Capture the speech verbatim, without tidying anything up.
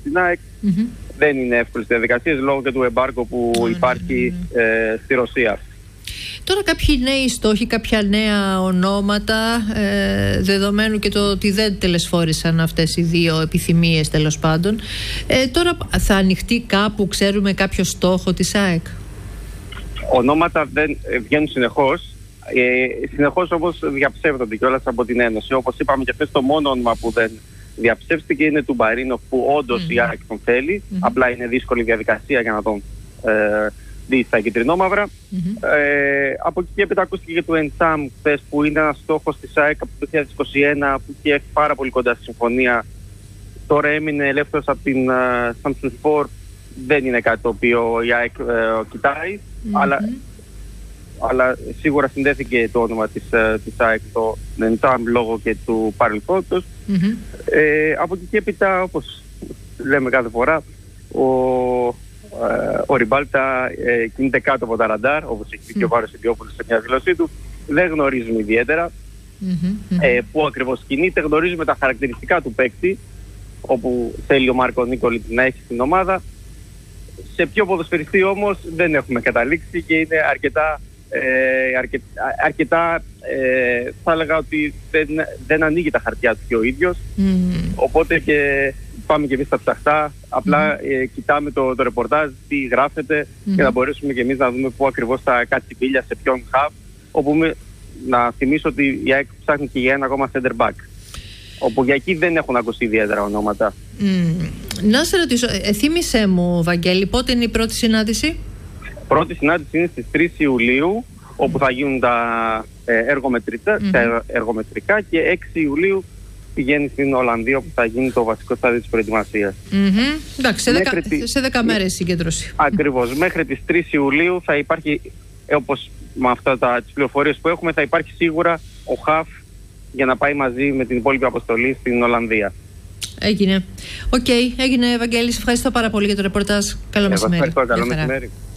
στην ΑΕΚ. Mm-hmm. Δεν είναι εύκολες διαδικασίες λόγω και του εμπάργκο που mm-hmm. υπάρχει ε, στη Ρωσία. Τώρα κάποιοι νέοι στόχοι, κάποια νέα ονόματα, ε, δεδομένου και το ότι δεν τελεσφόρησαν αυτές οι δύο επιθυμίες τέλος πάντων. Ε, τώρα θα ανοιχτεί κάπου, ξέρουμε, κάποιο στόχο της ΑΕΚ? Ονόματα δεν βγαίνουν συνεχώς. Ε, συνεχώς όμως διαψεύδονται κιόλας από την Ένωση. Όπως είπαμε και χθες, το μόνο όνομα που δεν διαψεύστηκε είναι του Μπαρίνοφ, που όντως mm-hmm. η ΑΕΚ τον θέλει. Mm-hmm. Απλά είναι δύσκολη διαδικασία για να τον ε, δει στα κυτρινόμαυρα. Mm-hmm. Ε, από εκεί και έπειτα ακούστηκε και του Εντσάμ χθες, που είναι ένας στόχος της ΑΕΚ από το δύο χιλιάδες είκοσι ένα, που είχε έρθει πάρα πολύ κοντά στη συμφωνία. Τώρα έμεινε ελεύθερος από την Samsung Sport. Δεν είναι κάτι το οποίο η ΑΕΚ ε, κοιτάει, mm-hmm. αλλά, αλλά σίγουρα συνδέθηκε το όνομα της, ε, της ΑΕΚ το Εντσάμ λόγω και του παρελθόντος. Mm-hmm. Ε, από εκεί και έπειτα, όπως λέμε κάθε φορά, ο, ε, ο Ριμπάλτα ε, κινείται κάτω από τα ραντάρ, όπως έχει πει mm-hmm. και ο Βάρος Ιντιόπουλος σε μια δηλωσή του. Δεν γνωρίζουμε ιδιαίτερα mm-hmm. ε, πού ακριβώς κινείται. Γνωρίζουμε τα χαρακτηριστικά του παίκτη, όπου θέλει ο Μάρκο Νίκολιτς να έχει στην ομάδα. Σε ποιο ποδοσφαιριστή όμως δεν έχουμε καταλήξει και είναι αρκετά, ε, αρκε, αρκετά ε, θα έλεγα ότι δεν, δεν ανοίγει τα χαρτιά του και ο ίδιος. Mm. Οπότε και πάμε και εμείς στα ψαχτά, απλά mm. ε, κοιτάμε το, το ρεπορτάζ, τι γράφεται mm. και να μπορέσουμε και εμείς να δούμε πού ακριβώς θα κάτσει πίλια, σε ποιον χαβ, όπου με, να θυμίσω ότι η ΑΕΚ ψάχνει και για ένα ακόμα center back, όπου για εκεί δεν έχουν ακουστεί ιδιαίτερα ονόματα. Mm. Να σε ρωτήσω, ε, θύμισέ μου, Βαγγέλη, πότε είναι η πρώτη συνάντηση? Πρώτη συνάντηση είναι στις τρεις Ιουλίου, όπου θα γίνουν τα, ε, εργομετρικά, mm-hmm. τα εργομετρικά, και έξι Ιουλίου πηγαίνει στην Ολλανδία, όπου θα γίνει το βασικό στάδιο της προετοιμασίας. Mm-hmm. Εντάξει, σε δέκα, τη... σε δέκα μέρες συγκέντρωση. Ακριβώς. Μέχρι τις τρεις Ιουλίου θα υπάρχει, ε, όπως με αυτά τα, τις πληροφορίες που έχουμε, θα υπάρχει σίγουρα ο χαφ για να πάει μαζί με την υπόλοιπη αποστολή στην Ολλανδία. Έγινε. Οκ, okay, έγινε, Βαγγέλη. Ευχαριστώ πάρα πολύ για το ρεπορτάζ. Καλό μεσημέρι. Ευχαριστώ, καλό μεσημέρι.